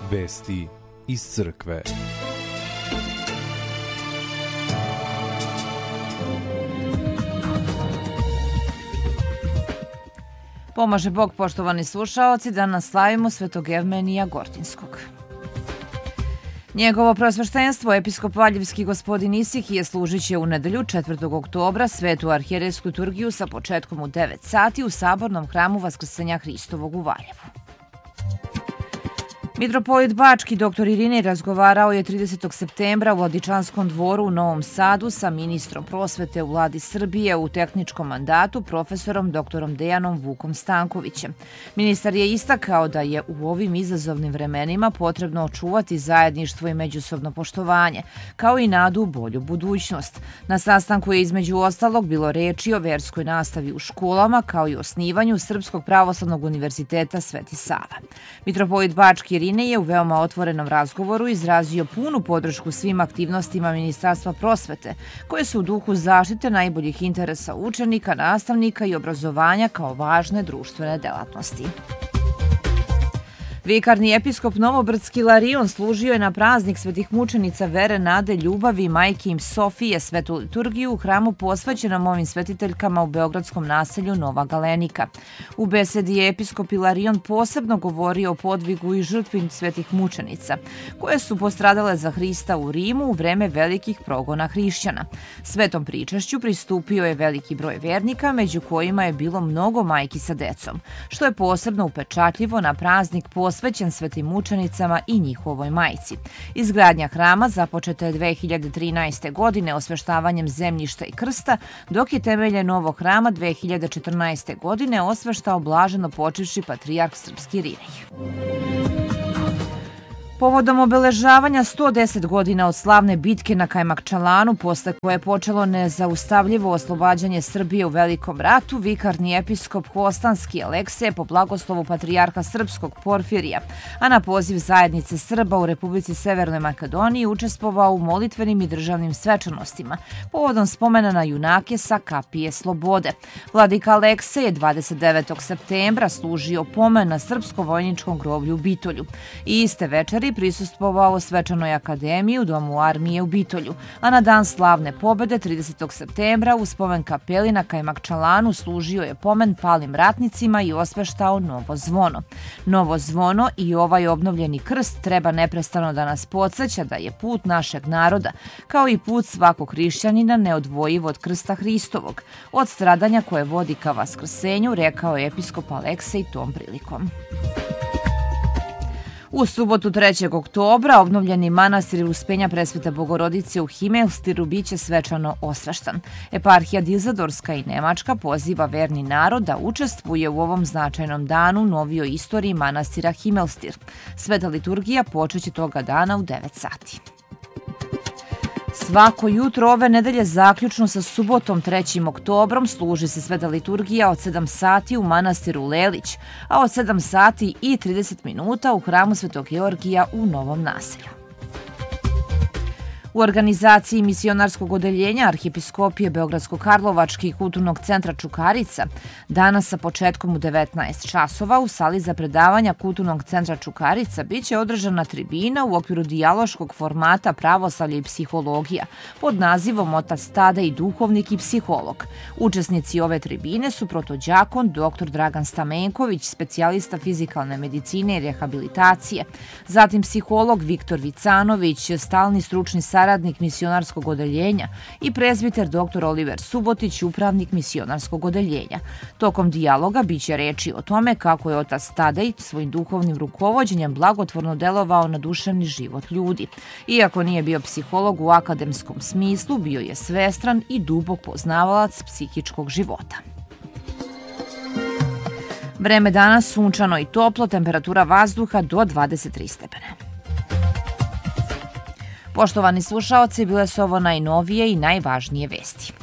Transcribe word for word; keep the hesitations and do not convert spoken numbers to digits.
Vesti iz crkve. Pomaže Bog, poštovani slušaoci, danas slavimo Svetog Evmenija Gortinskog. Njegovo preosveštenstvo, episkop Valjevski gospodin Isihije, služit će u nedelju četvrtog oktobra svetu arhijerejsku liturgiju sa početkom u devet sati u sabornom hramu Vaskrsenja Hristovog u Valjevu. Mitropolit Bački dr Irinej razgovarao je tridesetog septembra u Vladičanskom dvoru u Novom Sadu sa ministrom prosvete u Vladi Srbije u tehničkom mandatu profesorom doktorom Dejanom Vukom Stankovićem. Ministar je istakao da je u ovim izazovnim vremenima potrebno očuvati zajedništvo i međusobno poštovanje, kao i nadu u bolju budućnost. Na sastanku je između ostalog bilo reči o verskoj nastavi u školama, kao i osnivanju Srpskog pravoslavnog univerziteta Sveti Sava. Mitropolit Bački Irinej je u veoma otvorenom razgovoru izrazio punu podršku svim aktivnostima Ministarstva prosvete, koje su u duhu zaštite najboljih interesa učenika, nastavnika i obrazovanja kao važne društvene delatnosti. Vikarni episkop Novobrdski Ilarion služio je na praznik svetih mučenica vere, nade, ljubavi i majke im Sofije svetu liturgiju u hramu posvećenom ovim svetiteljkama u beogradskom naselju Nova Galenika. U besedi je episkop Ilarion posebno govorio o podvigu i žrtvi svetih mučenica, koje su postradale za Hrista u Rimu u vreme velikih progona hrišćana. Svetom pričašću pristupio je veliki broj vernika, među kojima je bilo mnogo majki sa decom, što je posebno upečatljivo na praznik posvećen posvećen svetim mučenicama i njihovoj majci. Izgradnja hrama započeta je dve hiljade trinaeste. godine osveštavanjem zemljišta i krsta, dok je temelje novog hrama dve hiljade četrnaeste. godine osveštao blaženo počivši patrijarh srpski Irinej. Povodom obeležavanja sto deset godina od slavne bitke na Kajmakčalanu, posle koje je počelo nezaustavljivo oslobađanje Srbije u Velikom ratu, vikarni episkop Hostanski Aleksej po blagoslovu patrijarha srpskog Porfirija, a na poziv zajednice Srba u Republici Severnoj Makedoniji učestvovao u molitvenim i državnim svečanostima, povodom spomena na junake sa kapije Slobode. Vladika Aleksej je dvadeset devetog septembra služio pomen na srpsko-vojničkom groblju u Bitolju i iste večeri prisustvovao svečanoj akademiji u Domu armije u Bitolju, a na dan slavne pobede tridesetog septembra u spomen kapeli na Kajmakčalanu služio je pomen palim ratnicima i osveštao novo zvono. Novo zvono i ovaj obnovljeni krst treba neprestano da nas podsjeća da je put našeg naroda, kao i put svakog hrišćanina, neodvojiv od krsta Hristovog, od stradanja koje vodi ka vaskrsenju, rekao je episkop Aleksej tom prilikom. U subotu trećeg oktobra obnovljeni manastir Uspenja Presvete Bogorodice u Himelstiru biće svečano osveštan. Eparhija Dizadorska i Nemačka poziva verni narod da učestvuje u ovom značajnom danu u novijoj istoriji manastira Himelstir. Sveta liturgija počeće toga dana u devet sati. Svako jutro ove nedelje zaključno sa subotom trećim oktobrom služi se sveta liturgija od sedam sati u manastiru Lelić, a od sedam sati i trideset minuta u hramu Svetog Georgija u Novom naselju. U organizaciji misionarskog odeljenja Arhijepiskopije Beogradsko-Karlovačke i Kulturnog centra Čukarica danas sa početkom u devetnaest časova u sali za predavanja Kulturnog centra Čukarica biće održana tribina u okviru dijaloškog formata Pravoslavlje i psihologija pod nazivom Otac Tadej i duhovnik i psiholog. Učesnici ove tribine su protođakon dr Dragan Stamenković, specijalista fizikalne medicine i rehabilitacije, zatim psiholog Viktor Vicanović, stalni stručni saradnik misionarskog odeljenja i prezbiter dr Oliver Subotić, upravnik misionarskog odeljenja. Tokom dijaloga biće reči o tome kako je otac Tadej svojim duhovnim rukovođenjem blagotvorno delovao na duševni život ljudi. Iako nije bio psiholog u akademskom smislu, bio je svestran i dubok poznavalac psihičkog života. Vreme danas sunčano i toplo, temperatura vazduha do dvadeset tri stepena. Poštovani slušaoci, bile su ovo najnovije i najvažnije vesti.